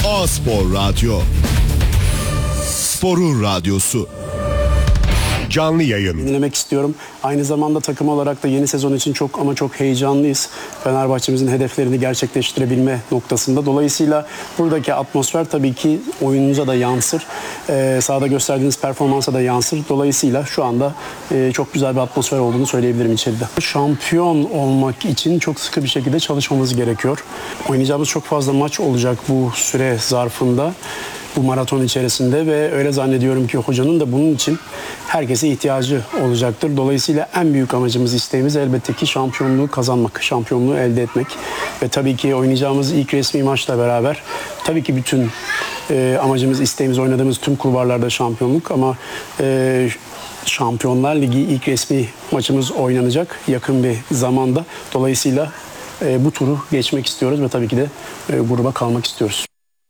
A-Spor Radyo. Sporun radyosu. Canlı yayın. Yenilemek istiyorum. Aynı zamanda takım olarak da yeni sezon için çok ama çok heyecanlıyız. Fenerbahçe'mizin hedeflerini gerçekleştirebilme noktasında. Dolayısıyla buradaki atmosfer tabii ki oyununuza da yansır. Sahada gösterdiğiniz performansa da yansır. Dolayısıyla şu anda çok güzel bir atmosfer olduğunu söyleyebilirim içeride. Şampiyon olmak için çok sıkı bir şekilde çalışmamız gerekiyor. Oynayacağımız çok fazla maç olacak bu süre zarfında. Bu maraton içerisinde ve öyle zannediyorum ki hocanın da bunun için herkese ihtiyacı olacaktır. Dolayısıyla en büyük amacımız, isteğimiz elbette ki şampiyonluğu kazanmak, şampiyonluğu elde etmek. Ve tabii ki oynayacağımız ilk resmi maçla beraber tabii ki bütün amacımız, isteğimiz oynadığımız tüm kulvarlarda şampiyonluk ama Şampiyonlar Ligi ilk resmi maçımız oynanacak yakın bir zamanda. Dolayısıyla bu turu geçmek istiyoruz ve tabii ki de gruba kalmak istiyoruz.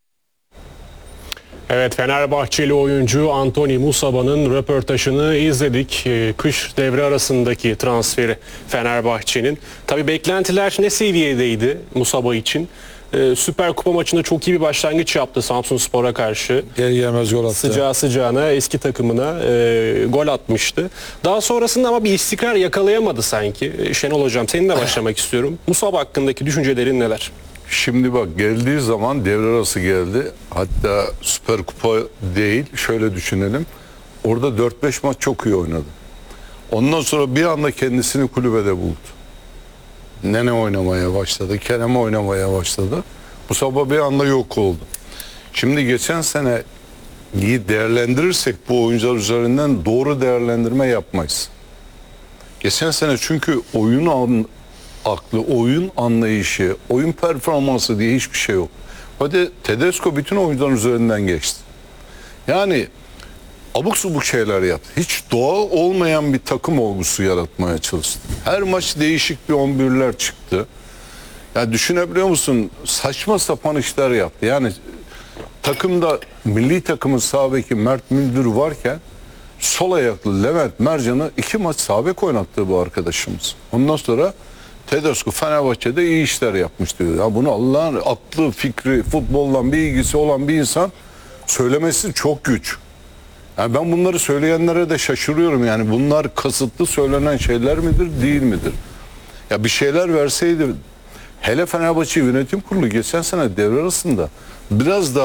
Evet, Fenerbahçeli oyuncu Anthony Musaba'nın röportajını izledik. Kış devre arasındaki transferi Fenerbahçe'nin. Tabii beklentiler ne seviyedeydi Musaba için? Süper Kupa maçında çok iyi bir başlangıç yaptı Samsunspor'a karşı. Gelmez gol attı. Sıcağı sıcağına eski takımına gol atmıştı. Daha sonrasında ama bir istikrar yakalayamadı sanki. Şenol Hocam, seninle başlamak istiyorum. Musaba hakkındaki düşüncelerin neler? Şimdi bak, geldiği zaman devre arası geldi. Hatta Süper Kupa değil, şöyle düşünelim. Orada 4-5 maç çok iyi oynadı. Ondan sonra bir anda kendisini kulübede buldu. Nene oynamaya başladı, Kerem oynamaya başladı. Bu sabah bir anda yok oldu. Şimdi geçen sene iyi değerlendirirsek bu oyuncular üzerinden doğru değerlendirme yapmayız. Geçen sene çünkü oyun aklı, oyun anlayışı, oyun performansı diye hiçbir şey yok. Hadi Tedesco bütün oyuncuların üzerinden geçti. Yani abuk subuk şeyler yaptı. Hiç doğal olmayan bir takım olgusu yaratmaya çalıştı. Her maç değişik bir 11'ler çıktı. Ya düşünebiliyor musun? Saçma sapan işler yaptı. Yani takımda, milli takımın sağ beki Mert Müldür varken sol ayaklı Levent Mercan'ı 2 maç sağ bek oynattı bu arkadaşımız. Ondan sonra Tedesco Fenerbahçe'de iyi işler yapmış diyor. Ya bunu Allah'ın aklı, fikri, futbolla bir ilgisi olan bir insan söylemesi çok güç. Yani ben bunları söyleyenlere de şaşırıyorum. Yani bunlar kasıtlı söylenen şeyler midir, değil midir? Ya bir şeyler verseydi, hele Fenerbahçe Yönetim Kurulu geçen sene devre arasında biraz daha